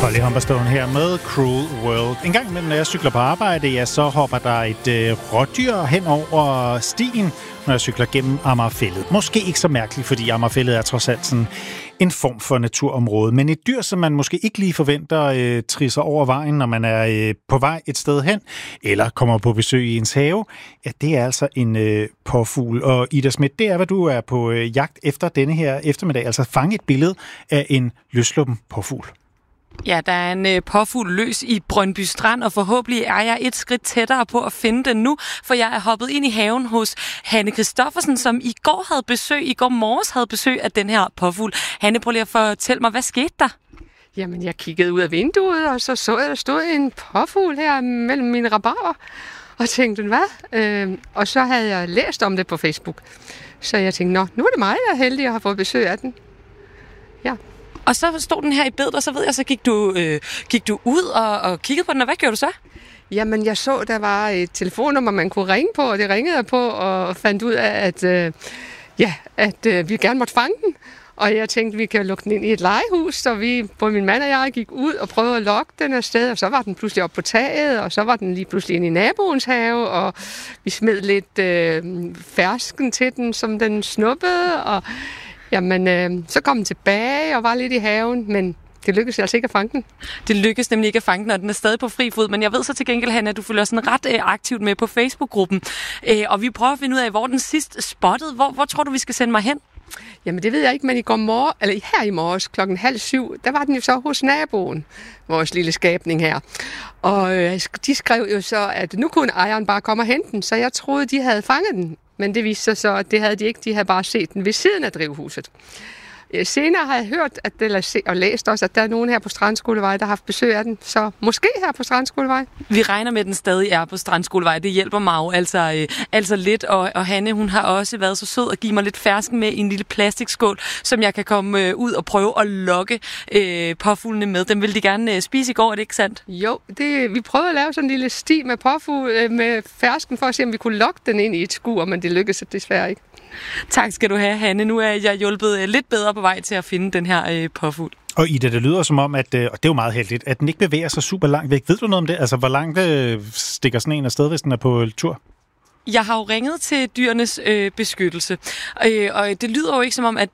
Holly Humberstone her med Cruel World. En gang imellem, når jeg cykler på arbejde, ja, så hopper der et rådyr hen over stien, når jeg cykler gennem Amagerfælled. Måske ikke så mærkeligt, fordi Amagerfælled er trods alt sådan en form for naturområde. Men et dyr, som man måske ikke lige forventer trisser over vejen, når man er på vej et sted hen, eller kommer på besøg i ens have, ja, det er altså en påfugl. Og Ida Schmidt, det er, hvad du er på jagt efter denne her eftermiddag. Altså fange et billede af en løsluppen påfugl. Ja, der er en påfugl løs i Brøndby Strand, og forhåbentlig er jeg et skridt tættere på at finde den nu, for jeg er hoppet ind i haven hos Hanne Christoffersen, som i går morges havde besøg af den her påfugl. Hanne, prøv lige at fortælle mig, hvad skete der? Jamen, jeg kiggede ud af vinduet, og så jeg, der stod en påfugl her mellem mine rabarber, og tænkte, hvad? Og så havde jeg læst om det på Facebook. Så jeg tænkte, nu er det mig, der er heldig at have fået besøg af den. Ja. Og så stod den her i bedet, og så ved jeg, så gik du ud og kiggede på den, og hvad gjorde du så? Jamen, jeg så, der var et telefonnummer, man kunne ringe på, og det ringede jeg på, og fandt ud af, at vi gerne måtte fange den. Og jeg tænkte, vi kan lukke den ind i et legehus, så både min mand og jeg gik ud og prøvede at lokke den afsted, og så var den pludselig oppe på taget, og så var den lige pludselig inde i naboens have, og vi smed lidt fersken til den, som den snuppede, og jamen, så kom den tilbage og var lidt i haven, men det lykkedes altså ikke at fange den. Det lykkedes nemlig ikke at fange den, og den er stadig på fri fod, men jeg ved så til gengæld, Hanne, at du følger sådan ret aktivt med på Facebook-gruppen, og vi prøver at finde ud af, hvor den sidst spottede. Hvor tror du, vi skal sende mig hen? Jamen, det ved jeg ikke, men her i morges 6:30, der var den jo så hos naboen, vores lille skabning her. Og de skrev jo så, at nu kunne ejeren bare komme og hente den, så jeg troede, de havde fanget den. Men det viste sig så, at det havde de ikke. De havde bare set den ved siden af drivhuset. Senere har jeg hørt og læst også, at der er nogen her på Strandskolevej, der har haft besøg af den. Så måske her på Strandskolevej. Vi regner med, at den stadig er på Strandskolevej. Det hjælper mig jo altså lidt. Og Hanne, hun har også været så sød at give mig lidt fersken med i en lille plastikskål, som jeg kan komme ud og prøve at lokke påfuglene med. Dem ville de gerne spise i går, er det ikke sandt? Jo, vi prøvede at lave sådan en lille sti med påfugl med fersken for at se, om vi kunne lokke den ind i et skur, men det lykkedes desværre ikke. Tak skal du have, Hanne. Nu er jeg hjulpet lidt bedre på vej til at finde den her påfugl. Og Ida, det lyder som om, at, og det er jo meget heldigt, at den ikke bevæger sig super langt væk. Ved du noget om det? Altså, hvor langt stikker sådan en afsted, hvis den er på tur? Jeg har jo ringet til dyrenes beskyttelse, og det lyder jo ikke som om, at